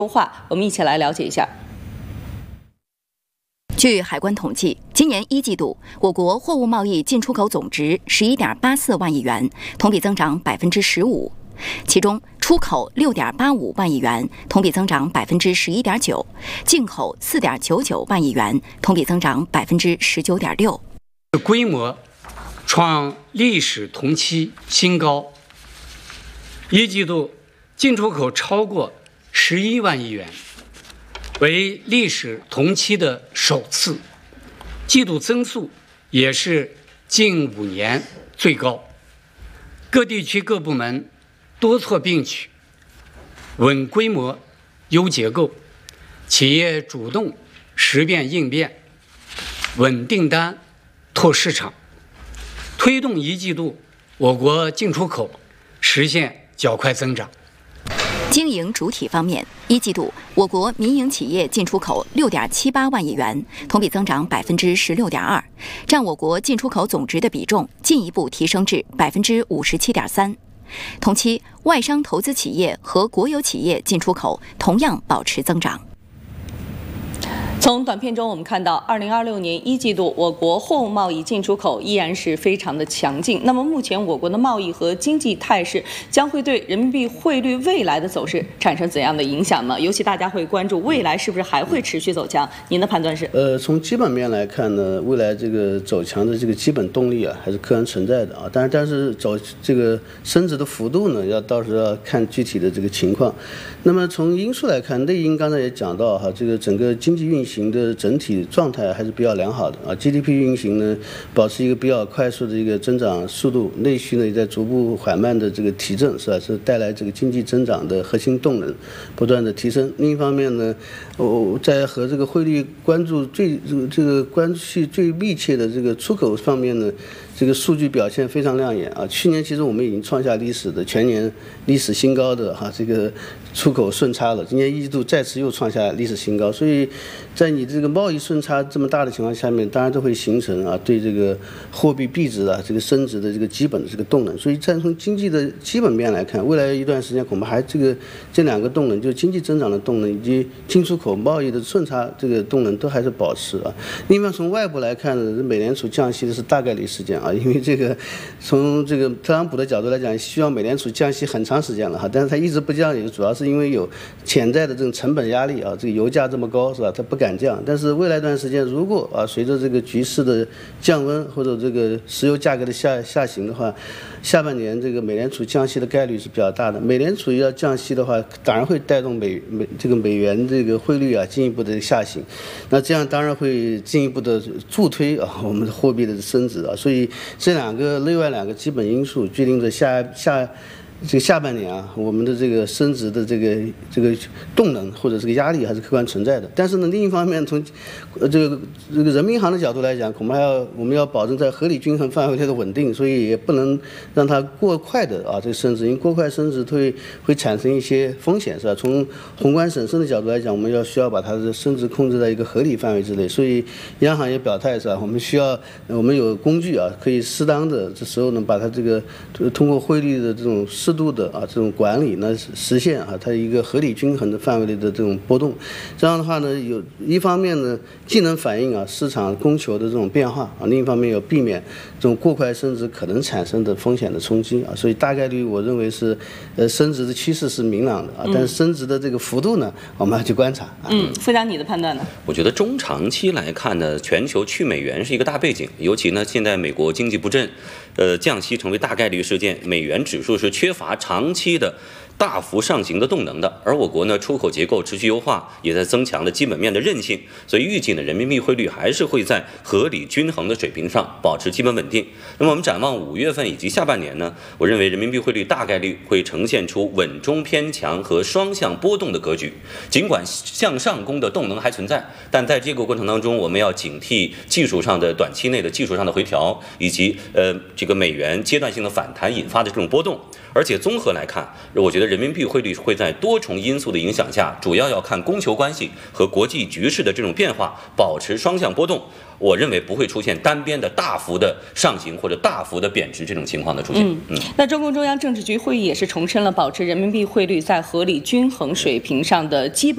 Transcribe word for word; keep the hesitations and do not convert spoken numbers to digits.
优化，我们一起来了解一下。 据海关统计，今年一季度我国货物贸易进出口总值十一点八四万亿元，同比增长百分之十五。其中，出口六点八五万亿元，同比增长百分之十一点九；进口四点九九万亿元，同比增长百分之十九点六。 规模创历史同期新高。一季度进出口超过十一万亿元，为历史同期的首次，季度增速也是近五年最高。各地区各部门多措并举，稳规模、优结构，企业主动识变应变，稳订单、拓市场，推动一季度我国进出口实现较快增长。 经营主体方面，一季度我国民营企业进出口六点七八万亿元，同比增长百分之十六点二，占我国进出口总值的比重进一步提升至百分之五十七点三。同期，外商投资企业和国有企业进出口同样保持增长。 从短片中我们看到，二零二六年一季度我国货物贸易进出口依然是非常的强劲。那么目前我国的贸易和经济态势将会对人民币汇率未来的走势产生怎样的影响呢？尤其大家会关注未来是不是还会持续走强？您的判断是？ 呃，从基本面来看呢，未来这个走强的这个基本动力啊，还是客观存在的啊。但是但是走这个升值的幅度呢，要到时候要看具体的这个情况。那么从因素来看，内因刚才也讲到哈，这个整个经济运行行的整体状态还是比较良好的啊 ，G D P 运行呢保持一个比较快速的一个增长速度，内需呢也在逐步缓慢的这个提振，是吧？是带来这个经济增长的核心动能不断的提升。另一方面呢，我在和这个汇率关注最这个关系最密切的这个出口方面呢，这个数据表现非常亮眼啊！去年其实我们已经创下历史的全年历史新高的哈这个出口顺差了，今年一季度再次又创下历史新高，所以在你这个贸易顺差这么大的情况下面，当然都会形成啊对这个货币币值啊这个升值的这个基本的这个动能。所以再从经济的基本面来看，未来一段时间恐怕还这个这两个动能，就是经济增长的动能以及进出口贸易的顺差这个动能都还是保持啊。另外从外部来看呢，美联储降息的是大概率事件啊。因为这个，从这个特朗普的角度来讲，希望美联储降息很长时间了哈，但是他一直不降，也主要是因为有潜在的这种成本压力啊，这个油价这么高是吧？他不敢降。但是未来一段时间，如果啊随着这个局势的降温或者这个石油价格的下下行的话，下半年这个美联储降息的概率是比较大的。美联储要降息的话，当然会带动美美这个美元这个汇率啊进一步的下行，那这样当然会进一步的助推啊我们的货币的升值啊，所以。这两个另外两个基本因素决定着下下这个下半年啊，我们的这个升值的这个这个动能或者这个压力还是客观存在的。但是呢，另一方面从呃这个这个人民银行的角度来讲，恐怕要我们要保证在合理均衡范围内的稳定，所以也不能让它过快的啊这个升值，因为过快升值会会产生一些风险，是吧？从宏观审慎的角度来讲，我们要需要把它的升值控制在一个合理范围之内。所以央行也表态是吧？我们需要我们有工具啊，可以适当的这时候呢，把它这个通过汇率的这种适度的啊这种管理呢，实现啊它一个合理均衡的范围内的这种波动。这样的话呢，有一方面呢，既能反映啊市场供求的这种变化啊，另一方面有避免这种过快升值可能产生的风险的冲击啊。所以大概率我认为是呃升值的趋势是明朗的啊，但是升值的这个幅度呢，我们要去观察。啊、 嗯，副长你的判断呢？ 我觉得中长期来看呢，全球去美元是一个大背景，尤其呢现在美国经济不振，呃降息成为大概率事件，美元指数是缺乏长期的大幅上行的动能的，而我国呢出口结构持续优化，也在增强了基本面的韧性，所以预计呢人民币汇率还是会在合理均衡的水平上保持基本稳定。那么我们展望五月份以及下半年呢，我认为人民币汇率大概率会呈现出稳中偏强和双向波动的格局。尽管向上攻的动能还存在，但在这个过程当中，我们要警惕技术上的短期内的技术上的回调，以及呃这个美元阶段性的反弹引发的这种波动。而且综合来看，我觉得人民币汇率会在多重因素的影响下，主要要看供求关系和国际局势的这种变化，保持双向波动。我认为不会出现单边的大幅的上行或者大幅的贬值这种情况的出现。 嗯，嗯那中共中央政治局会议也是重申了保持人民币汇率在合理均衡水平上的基本。